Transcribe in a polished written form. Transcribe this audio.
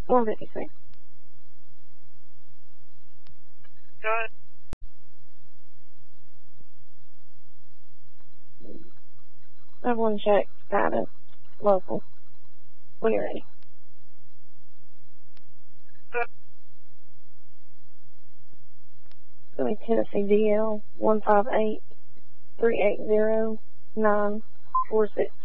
156. Go ahead. I have one check status, local. When you're ready. It's going to be Tennessee DL 158-380-946.